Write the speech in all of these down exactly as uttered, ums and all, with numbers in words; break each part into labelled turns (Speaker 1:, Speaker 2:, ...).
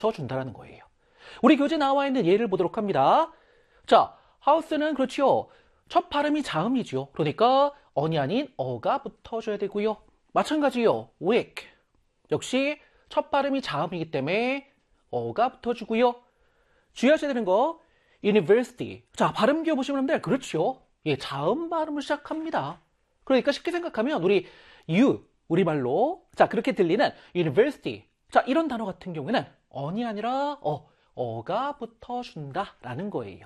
Speaker 1: 붙여준다라는 거예요. 우리 교재 나와 있는 예를 보도록 합니다. 자, house는 그렇지요. 첫 발음이 자음이지요. 그러니까 on이 아닌 어가 붙어줘야 되고요. 마찬가지요. week. 역시 첫 발음이 자음이기 때문에 어가 붙어주고요. 주의하셔야 되는 거 university. 자, 발음 기호 보시면 됩니다. 그렇죠. 예, 자음 발음을 시작합니다. 그러니까 쉽게 생각하면 우리 U, 우리말로 자 그렇게 들리는 university. 자, 이런 단어 같은 경우에는 on이 아니라 어, 어가 붙어준다라는 거예요.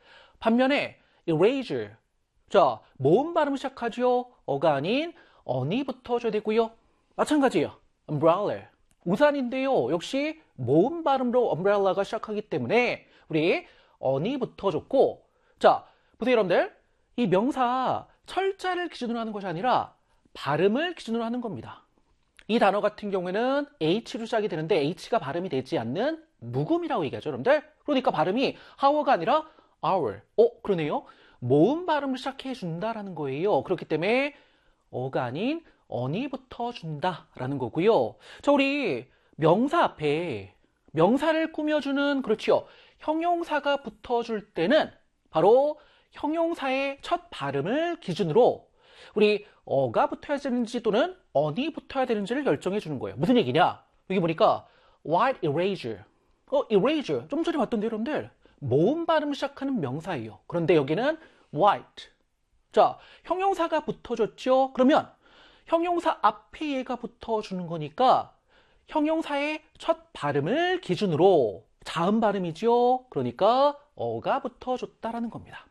Speaker 1: 반면에 erasure. 자, 모음 발음 시작하죠. 어가 아닌 on이 붙어줘야 되고요. 마찬가지예요. umbrella. 우산인데요. 역시 모음 발음으로 umbrella가 시작하기 때문에 우리 on이 붙어줬고, 자, 보세요 여러분들. 이 명사 철자를 기준으로 하는 것이 아니라 발음을 기준으로 하는 겁니다. 이 단어 같은 경우에는 H로 시작이 되는데 H가 발음이 되지 않는 묵음이라고 얘기하죠, 여러분들. 그러니까 발음이 hour가 아니라 hour. 어, 그러네요. 모음 발음을 시작해 준다라는 거예요. 그렇기 때문에 어가 아닌 on이 붙어준다라는 거고요. 자, 우리 명사 앞에 명사를 꾸며주는 그렇지요. 형용사가 붙어줄 때는 바로 형용사의 첫 발음을 기준으로 우리 어가 붙어야 되는지 또는 on이 붙어야 되는지를 결정해 주는 거예요. 무슨 얘기냐? 여기 보니까 white erasure. 어, erasure. 좀 전에 봤던데 여러분들. 모음 발음 시작하는 명사예요. 그런데 여기는 white. 자, 형용사가 붙어줬죠? 그러면 형용사 앞에 얘가 붙어주는 거니까 형용사의 첫 발음을 기준으로 자음 발음이죠. 그러니까 어가 붙어줬다라는 겁니다.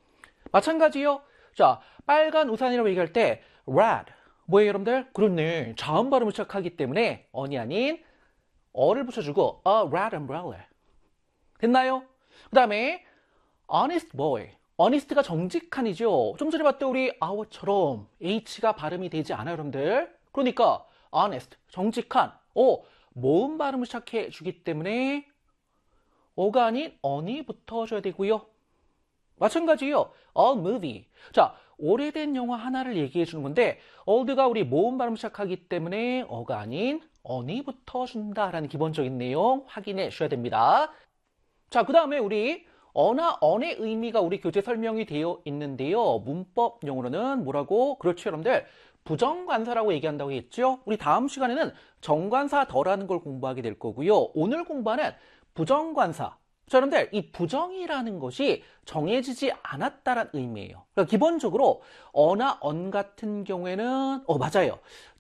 Speaker 1: 마찬가지요. 자, 빨간 우산이라고 얘기할 때 red. 뭐예요, 여러분들? 그렇네. 자음 발음을 시작하기 때문에 on이 아닌 어를 붙여주고 a red umbrella. 됐나요? 그 다음에 honest boy. honest가 정직한이죠. 좀 전에 봤던 우리 our처럼 h가 발음이 되지 않아요, 여러분들. 그러니까 honest, 정직한. 어, 모음 발음을 시작해 주기 때문에 어가 아닌 on이 붙어줘야 되고요. 마찬가지요. old movie. 자, 오래된 영화 하나를 얘기해 주는 건데 old가 우리 모음 발음 시작하기 때문에 어가 아닌 on이 붙어준다라는 기본적인 내용 확인해 주셔야 됩니다. 자, 그 다음에 우리 어나 on의 의미가 우리 교재 설명이 되어 있는데요. 문법용어로는 뭐라고? 그렇죠, 여러분들. 부정관사라고 얘기한다고 했죠. 우리 다음 시간에는 정관사 더라는 걸 공부하게 될 거고요. 오늘 공부하는 부정관사. 자, 여러분들, 이 부정이라는 것이 정해지지 않았다는 의미예요. 그러니까 기본적으로 어나 on 같은 경우에는 어 맞아요.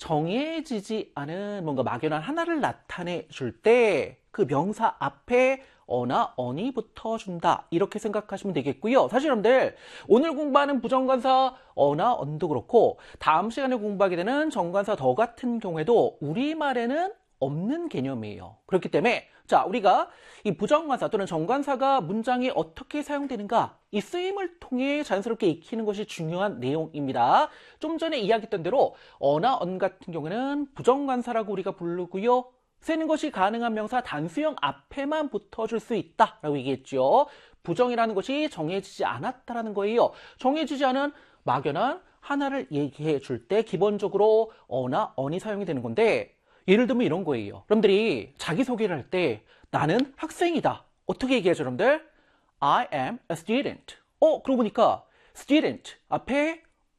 Speaker 1: 정해지지 않은 뭔가 막연한 하나를 나타내 줄 때 그 명사 앞에 어나 on이 붙어준다. 이렇게 생각하시면 되겠고요. 사실 여러분들 오늘 공부하는 부정관사 어나 on도 그렇고 다음 시간에 공부하게 되는 정관사 더 같은 경우에도 우리말에는 없는 개념이에요. 그렇기 때문에 자, 우리가 이 부정관사 또는 정관사가 문장에 어떻게 사용되는가 이 쓰임을 통해 자연스럽게 익히는 것이 중요한 내용입니다. 좀 전에 이야기했던 대로 어나 on 같은 경우는 부정관사라고 우리가 부르고요. 쓰는 것이 가능한 명사 단수형 앞에만 붙어줄 수 있다라고 얘기했죠. 부정이라는 것이 정해지지 않았다라는 거예요. 정해지지 않은 막연한 하나를 얘기해 줄 때 기본적으로 어나 on이 사용이 되는 건데 예를 들면 이런 거예요. 여러분들이 자기소개를 할 때 나는 학생이다. 어떻게 얘기하죠, 여러분들? I am a student. 어, 그러고 보니까 student 앞에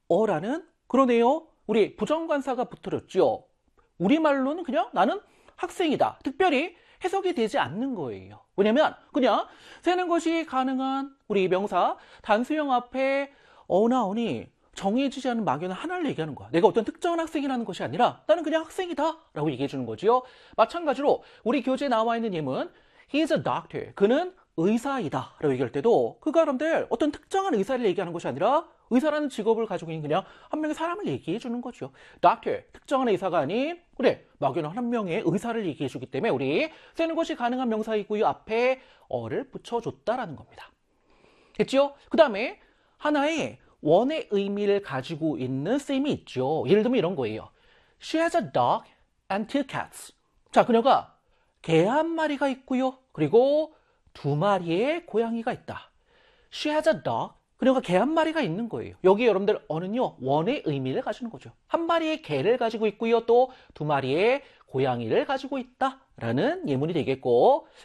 Speaker 1: 어라는 그러네요. 우리 부정관사가 붙어졌죠. 우리말로는 그냥 나는 학생이다. 특별히 해석이 되지 않는 거예요. 왜냐면 그냥 세는 것이 가능한 우리 명사 단수형 앞에 어나 on이 정해지지 않은 막연한 하나를 얘기하는 거야. 내가 어떤 특정한 학생이라는 것이 아니라 나는 그냥 학생이다 라고 얘기해 주는 거지요. 마찬가지로 우리 교재에 나와 있는 예문 He's a doctor. 그는 의사이다 라고 얘기할 때도 그가 여러분들 어떤 특정한 의사를 얘기하는 것이 아니라 의사라는 직업을 가지고 있는 그냥 한 명의 사람을 얘기해 주는 거죠. doctor, 특정한 의사가 아닌 그래 막연한 한 명의 의사를 얘기해 주기 때문에 우리 쓰는 것이 가능한 명사이고요. 앞에 어를 붙여줬다라는 겁니다. 됐죠? 그 다음에 하나의 원의 의미를 가지고 있는 쓰임이 있죠. 예를 들면 이런 거예요. She has a dog and two cats. 자, 그녀가 개 한 마리가 있고요. 그리고 두 마리의 고양이가 있다. She has a dog. 그녀가 개 한 마리가 있는 거예요. 여기 여러분들 어는요 원의 의미를 가지는 거죠. 한 마리의 개를 가지고 있고요. 또 두 마리의 고양이를 가지고 있다 라는 예문이 되겠고